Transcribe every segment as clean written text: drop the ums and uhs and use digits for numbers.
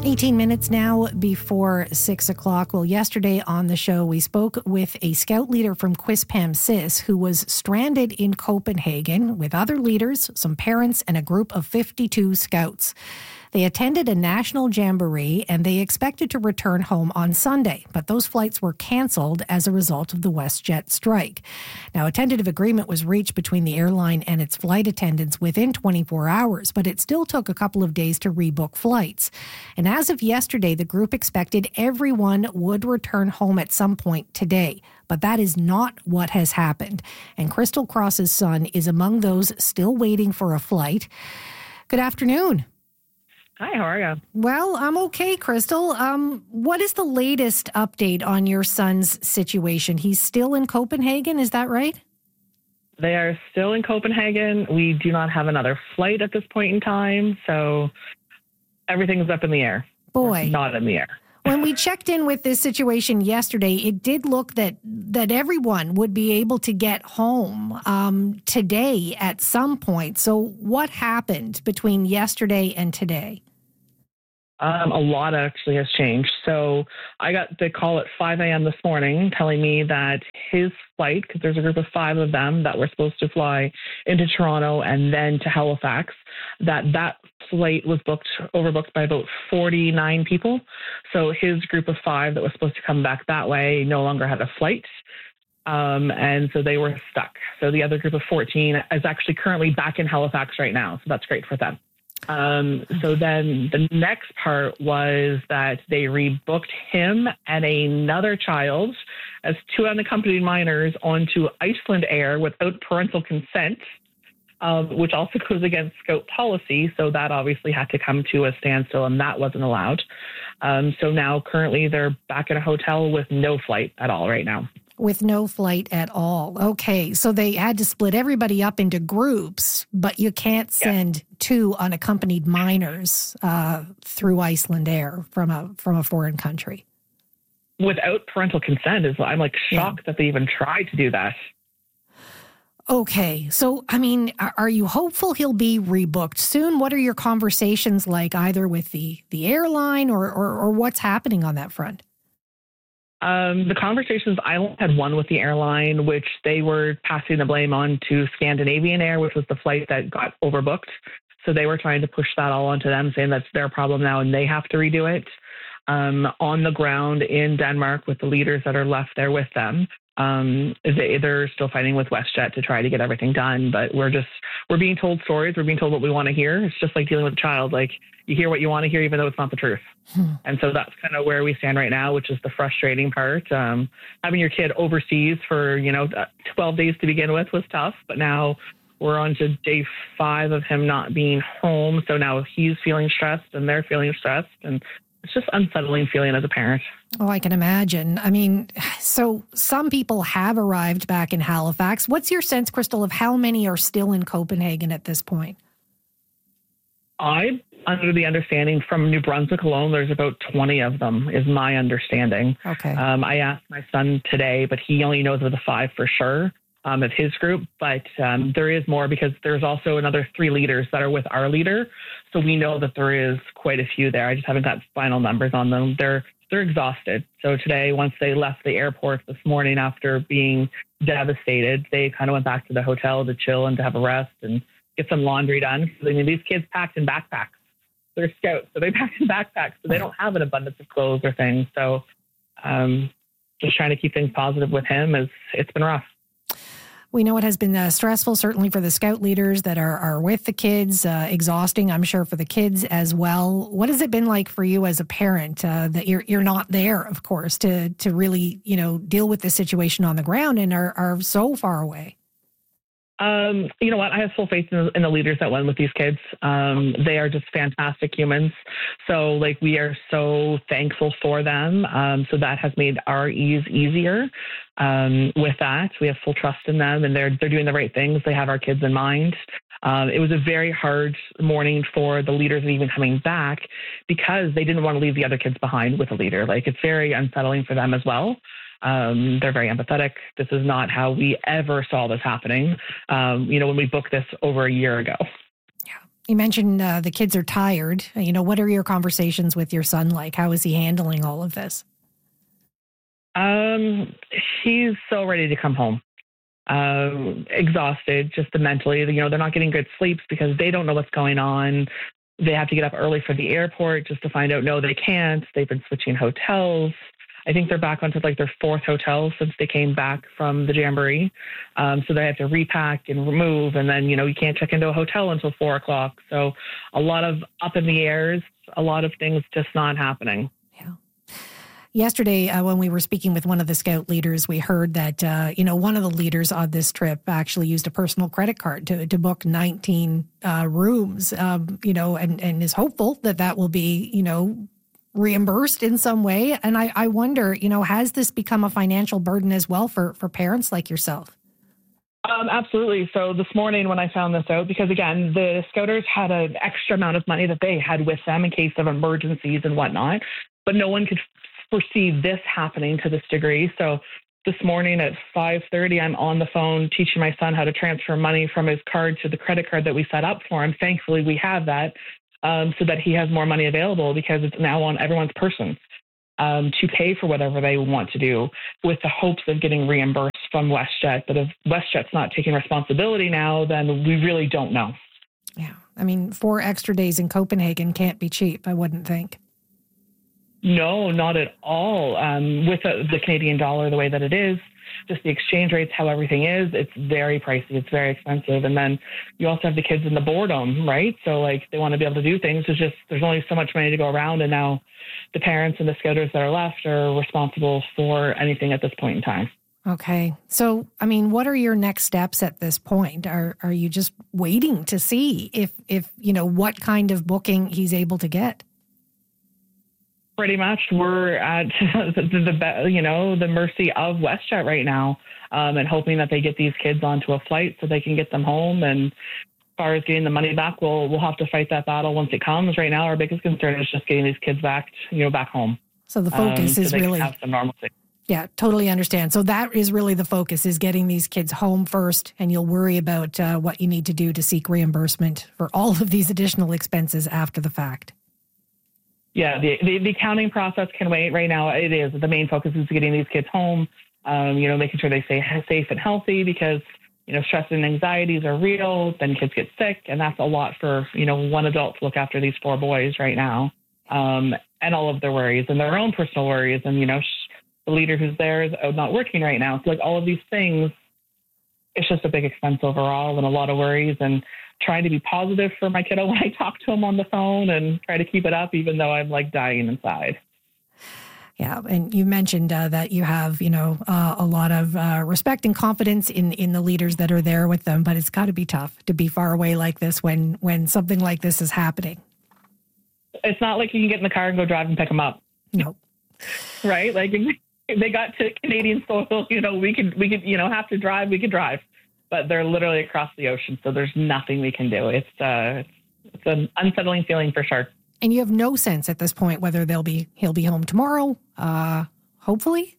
18 minutes now before 6 o'clock. Well, yesterday on the show, we spoke with a scout leader from Quispamsis who was stranded in Copenhagen with other leaders, some parents, and a group of 52 scouts. They attended a national jamboree and they expected to return home on Sunday, but those flights were canceled as a result of the WestJet strike. Now, a tentative agreement was reached between the airline and its flight attendants within 24 hours, but it still took a couple of days to rebook flights. And as of yesterday, the group expected everyone would return home at some point today. But that is not what has happened. And Crystal Cross's son is among those still waiting for a flight. Good afternoon. Hi, how are you? Well, I'm okay, Crystal. What is the latest update on your son's situation? He's still in Copenhagen, is that right? They are still in Copenhagen. We do not have another flight at this point in time, so everything's up in the air. Boy. Not in the air. When we checked in with this situation yesterday, it did look that everyone would be able to get home today at some point. So what happened between yesterday and today? A lot actually has changed. So I got the call at 5 a.m. this morning telling me that his flight, because there's a group of 5 of them that were supposed to fly into Toronto and then to Halifax, that flight was overbooked by about 49 people. So his group of 5 that was supposed to come back that way no longer had a flight. And so they were stuck. So the other group of 14 is actually currently back in Halifax right now. So that's great for them. So then the next part was that they rebooked him and another child as 2 unaccompanied minors onto Iceland Air without parental consent, which also goes against Scout policy. So that obviously had to come to a standstill and that wasn't allowed. So now currently they're back in a hotel with no flight at all right now. With no flight at all. Okay, so they had to split everybody up into groups, but you can't send 2 unaccompanied minors through Iceland Air from a foreign country. Without parental consent, I'm like shocked that they even tried to do that. Okay, so I mean, are you hopeful he'll be rebooked soon? What are your conversations like, either with the airline or what's happening on that front? The conversations, I only had one with the airline, which they were passing the blame on to Scandinavian Air, which was the flight that got overbooked. So they were trying to push that all onto them, saying that's their problem now and they have to redo it. On the ground in Denmark with the leaders that are left there with them, they're still fighting with WestJet to try to get everything done. But we're being told stories. We're being told what we want to hear. It's just like dealing with a child. Like, you hear what you want to hear, even though it's not the truth. And so that's kind of where we stand right now, which is the frustrating part. Having your kid overseas for, 12 days to begin with was tough, but now we're on to day 5 of him not being home. So now he's feeling stressed and they're feeling stressed, and it's just unsettling feeling as a parent. Oh, I can imagine. I mean, so some people have arrived back in Halifax. What's your sense, Crystal, of how many are still in Copenhagen at this point? I'm under the understanding from New Brunswick alone, there's about 20 of them, is my understanding. Okay. I asked my son today, but he only knows of the 5 for sure of his group. But there is more, because there's also another 3 leaders that are with our leader. So we know that there is quite a few there. I just haven't got final numbers on them. They're exhausted. So today, once they left the airport this morning after being devastated, they kind of went back to the hotel to chill and to have a rest and get some laundry done. I mean, these kids packed in backpacks. They're scouts, so they pack in backpacks, so they don't have an abundance of clothes or things. So just trying to keep things positive with him, as it's been rough. We know it has been stressful, certainly for the scout leaders that are with the kids, exhausting, I'm sure, for the kids as well. What has it been like for you as a parent that you're not there, of course, to really, deal with the situation on the ground and are so far away? You know what? I have full faith in the leaders that went with these kids. They are just fantastic humans. So we are so thankful for them. So that has made our ease easier. With that, we have full trust in them, and they're doing the right things. They have our kids in mind. It was a very hard morning for the leaders even coming back, because they didn't want to leave the other kids behind with a leader. It's very unsettling for them as well. They're very empathetic. This is not how we ever saw this happening, when we booked this over a year ago. You mentioned the kids are tired. What are your conversations with your son like? How is he handling all of this? He's so ready to come home. Exhausted, just mentally. They're not getting good sleeps because they don't know what's going on. They have to get up early for the airport just to find out, no, they can't. They've been switching hotels. I think they're back onto like their fourth hotel since they came back from the Jamboree. So they have to repack and remove. And then, you can't check into a hotel until 4:00. So a lot of up in the airs, a lot of things just not happening. Yeah. Yesterday, when we were speaking with one of the Scout leaders, we heard that, one of the leaders on this trip actually used a personal credit card to book 19 rooms, and is hopeful that will be, reimbursed in some way. And I wonder, has this become a financial burden as well for parents like yourself? Absolutely. So this morning when I found this out, because again, the Scouters had an extra amount of money that they had with them in case of emergencies and whatnot, but no one could foresee this happening to this degree. So this morning at 5:30, I'm on the phone teaching my son how to transfer money from his card to the credit card that we set up for him. Thankfully, we have that. So that he has more money available because it's now on everyone's person to pay for whatever they want to do with the hopes of getting reimbursed from WestJet. But if WestJet's not taking responsibility now, then we really don't know. Yeah. 4 extra days in Copenhagen can't be cheap, I wouldn't think. No, not at all. With the Canadian dollar the way that it is, just the exchange rates, how everything is, it's very pricey. It's very expensive. And then you also have the kids in the boredom, right? So they want to be able to do things. It's just, there's only so much money to go around. And now the parents and the Scouters that are left are responsible for anything at this point in time. Okay. So, what are your next steps at this point? Are you just waiting to see if what kind of booking he's able to get? Pretty much, we're at the mercy of WestJet right now, and hoping that they get these kids onto a flight so they can get them home. And as far as getting the money back, we'll have to fight that battle once it comes. Right now, our biggest concern is just getting these kids back home. So the focus is so they really can have some normalcy. Yeah, totally understand. So that is really the focus, is getting these kids home first, and you'll worry about what you need to do to seek reimbursement for all of these additional expenses after the fact. Yeah, the accounting process can wait. Right now, it is. The main focus is getting these kids home, making sure they stay safe and healthy because, stress and anxieties are real. Then kids get sick, and that's a lot for, one adult to look after these 4 boys right now, and all of their worries and their own personal worries. And, the leader who's there is not working right now. So, all of these things, it's just a big expense overall and a lot of worries, and trying to be positive for my kiddo when I talk to him on the phone and try to keep it up, even though I'm dying inside. Yeah. And you mentioned that you have, a lot of respect and confidence in the leaders that are there with them, but it's got to be tough to be far away like this when something like this is happening. It's not like you can get in the car and go drive and pick them up. No. Right? If they got to Canadian soil, we could, have to drive, we could drive. But they're literally across the ocean, so there's nothing we can do. It's an unsettling feeling for sure. And you have no sense at this point whether he'll be home tomorrow. Hopefully.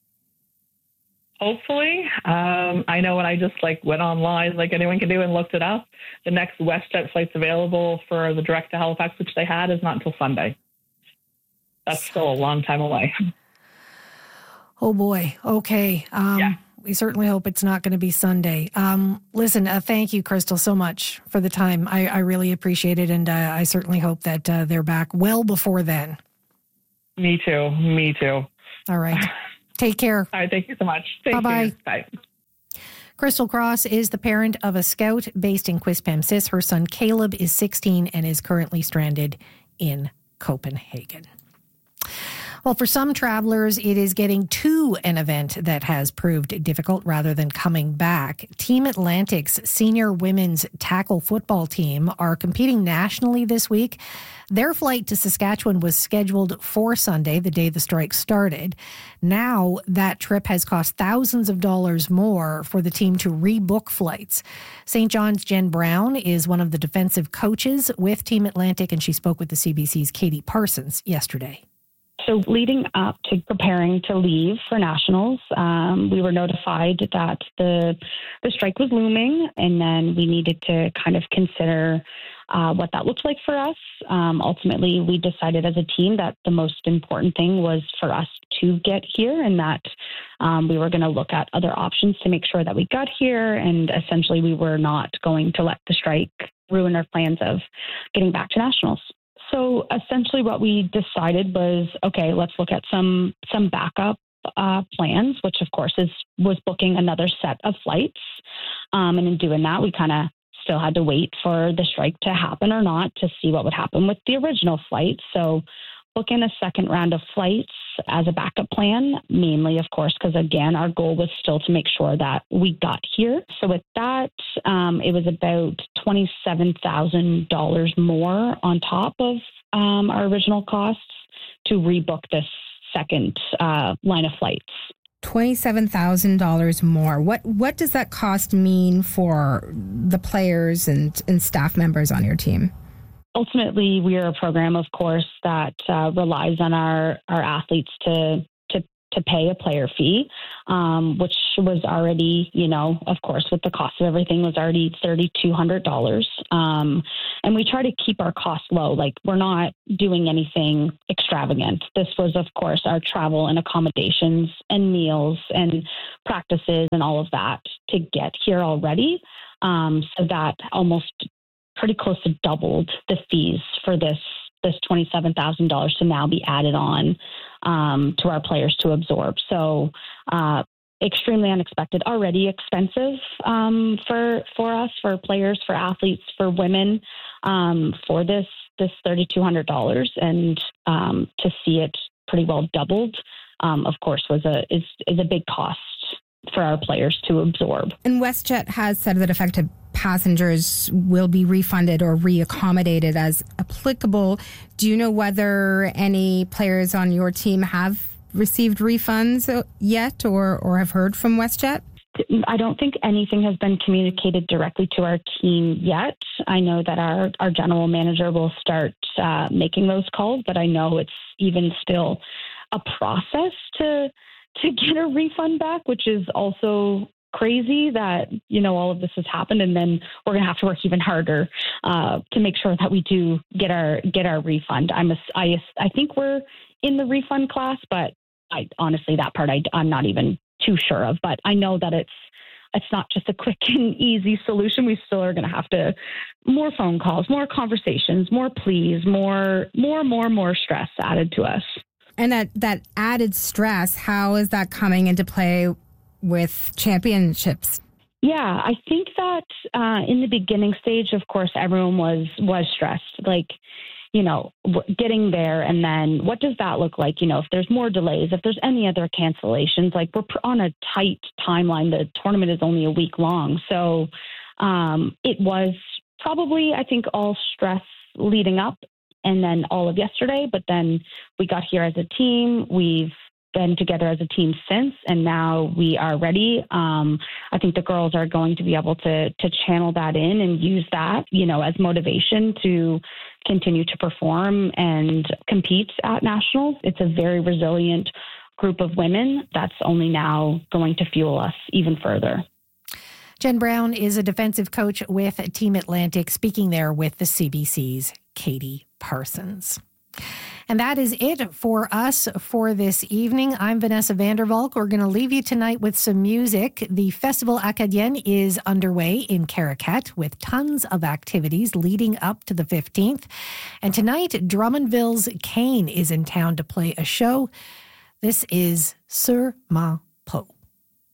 I know when I just went online, like anyone can do, and looked it up. The next WestJet flight's available for the direct to Halifax, which they had, is not until Sunday. That's still a long time away. Oh boy. Okay. Yeah. We certainly hope it's not going to be Sunday. Listen, thank you, Crystal, so much for the time. I really appreciate it, and I certainly hope that they're back well before then. Me too. All right. Take care. All right. Thank you so much. Bye-bye. Bye. Crystal Cross is the parent of a Scout based in Quispamsis. Her son Caleb is 16 and is currently stranded in Copenhagen. Well, for some travelers, it is getting to an event that has proved difficult rather than coming back. Team Atlantic's senior women's tackle football team are competing nationally this week. Their flight to Saskatchewan was scheduled for Sunday, the day the strike started. Now that trip has cost thousands of dollars more for the team to rebook flights. St. John's Jen Brown is one of the defensive coaches with Team Atlantic, and she spoke with the CBC's Katie Parsons yesterday. So leading up to preparing to leave for nationals, we were notified that the strike was looming, and then we needed to kind of consider what that looked like for us. Ultimately, we decided as a team that the most important thing was for us to get here, and that we were going to look at other options to make sure that we got here. And essentially, we were not going to let the strike ruin our plans of getting back to nationals. So essentially what we decided was, okay, let's look at some backup plans, which of course was booking another set of flights. And in doing that, we kind of still had to wait for the strike to happen or not to see what would happen with the original flight. So booking a second round of flights as a backup plan, mainly, of course, because again, our goal was still to make sure that we got here. So with that, it was about $27,000 more on top of our original costs to rebook this second line of flights. $27,000 more. What does that cost mean for the players and staff members on your team? Ultimately, we are a program, of course, that relies on our athletes to pay a player fee, which was already, of course, with the cost of everything, was already $3,200. And we try to keep our costs low. Like, we're not doing anything extravagant. This was, of course, our travel and accommodations and meals and practices and all of that to get here already. So that almost pretty close to doubled the fees for this $27,000 to now be added on to our players to absorb. So extremely unexpected, already expensive for us, for players, for athletes, for women, for this $3,200, and to see it pretty well doubled, of course, is a big cost for our players to absorb. And WestJet has said that affected passengers will be refunded or reaccommodated as applicable. Do you know whether any players on your team have received refunds yet or have heard from WestJet? I don't think anything has been communicated directly to our team yet. I know that our general manager will start making those calls, but I know it's even still a process to get a refund back, which is also crazy that, all of this has happened. And then we're going to have to work even harder to make sure that we do get our refund. I think we're in the refund class, but honestly, that part I'm not even too sure of. But I know that it's not just a quick and easy solution. We still are going to have to more phone calls, more conversations, more pleas, more stress added to us. And that added stress, how is that coming into play with championships? Yeah, I think that in the beginning stage, of course, everyone was stressed, getting there. And then what does that look like? If there's more delays, if there's any other cancellations, like we're on a tight timeline. The tournament is only a week long. So it was probably, I think, all stress leading up and then all of yesterday. But then we got here as a team. We've been together as a team since, and now we are ready. I think the girls are going to be able to channel that in and use that, as motivation to continue to perform and compete at nationals. It's a very resilient group of women that's only now going to fuel us even further. Jen Brown is a defensive coach with Team Atlantic, speaking there with the CBC's Katie Parsons. And that is it for us for this evening. I'm Vanessa Vandervalk. We're going to leave you tonight with some music. The Festival Acadienne is underway in Caracat with tons of activities leading up to the 15th. And tonight, Drummondville's Kane is in town to play a show. This is Sur Ma